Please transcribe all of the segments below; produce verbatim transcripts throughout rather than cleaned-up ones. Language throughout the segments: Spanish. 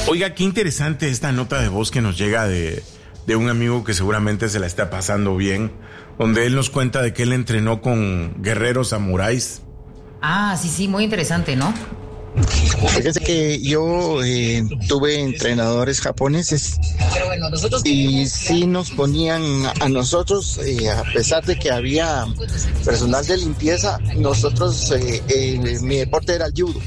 Oiga, qué interesante esta nota de voz que nos llega de, de un amigo que seguramente se la está pasando bien, donde él nos cuenta de que él entrenó con guerreros samuráis. Ah, sí, sí, muy interesante, ¿no? Fíjense que yo eh, tuve entrenadores japoneses y sí nos ponían a nosotros, eh, a pesar de que había personal de limpieza, nosotros, eh, eh, mi deporte era el judo.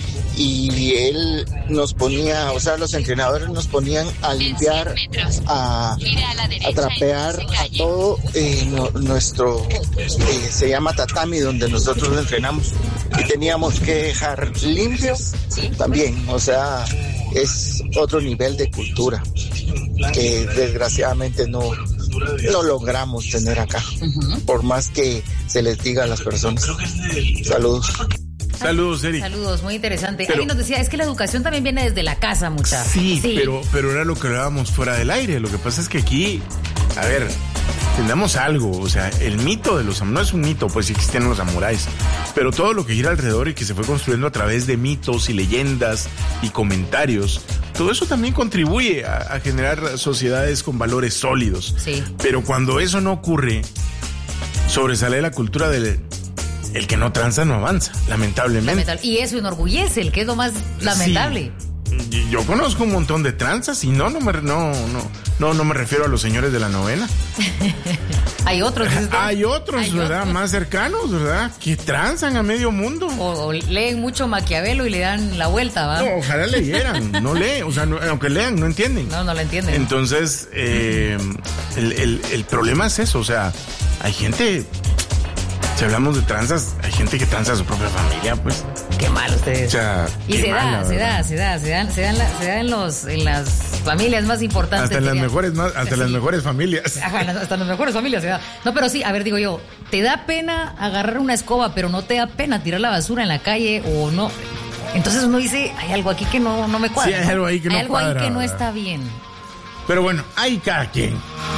Y él nos ponía, o sea, los entrenadores nos ponían a limpiar, a, a trapear, a todo eh, no, nuestro, eh, se llama tatami, donde nosotros entrenamos. Y teníamos que dejar limpio también, o sea, es otro nivel de cultura que desgraciadamente no, no logramos tener acá, por más que se les diga a las personas. Saludos. Saludos, Eric. Saludos, muy interesante. Pero, Alguien nos decía, es que la educación también viene desde la casa, muchachos. Sí, sí, pero, pero era lo que hablábamos fuera del aire. Lo que pasa es que aquí, a ver, entendamos algo. O sea, el mito de los samuráis, no es un mito, pues existían los samuráis, pero todo lo que gira alrededor y que se fue construyendo a través de mitos y leyendas y comentarios, todo eso también contribuye a, a generar sociedades con valores sólidos. Sí. Pero cuando eso no ocurre, sobresale la cultura del... El que no tranza no avanza, lamentablemente. Lamentable. Y eso enorgullece, el que es lo más lamentable. Sí. Yo conozco un montón de tranzas y no, no me, no, no, no, no me refiero a los señores de la novena. Hay otros. Hay otros, Hay ¿verdad? Otros. Más cercanos, ¿verdad? Que tranzan a medio mundo. O, o leen mucho Maquiavelo y le dan la vuelta, ¿va? No, ojalá leyeran, no leen, o sea, no, aunque lean, no entienden. No, no lo entienden. Entonces, eh, el, el, el problema es eso, o sea, hay gente... Si hablamos de tranzas, hay gente que tranza a su propia familia, pues. Qué mal ustedes. O sea, y se, mala, da, se da, se da, se da, se da, se da en los, en las familias más importantes. Hasta en las mejores, hasta sí. las mejores familias. Ajá, hasta en las mejores familias se da. No, pero sí, a ver, digo yo, ¿te da pena agarrar una escoba, pero no te da pena tirar la basura en la calle o no? Entonces uno dice, hay algo aquí que no, no me cuadra. Sí, hay algo ahí que no Hay algo cuadra, ahí que no ¿verdad? está bien. Pero bueno, hay cada quien.